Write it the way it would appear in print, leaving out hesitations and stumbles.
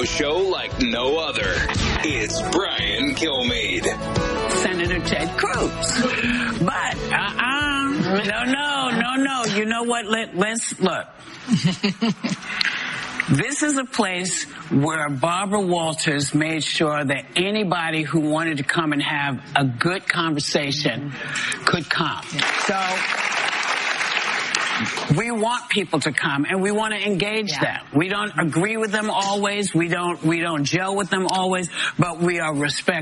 radio show like no other. It's Brian Kilmeade. Senator Ted Cruz. But, no. You know what? Let's look. This is a place where Barbara Walters made sure that anybody who wanted to come and have a good conversation could come. So we want people to come and we want to engage them. We don't agree with them always. We don't gel with them always, but we are respectful.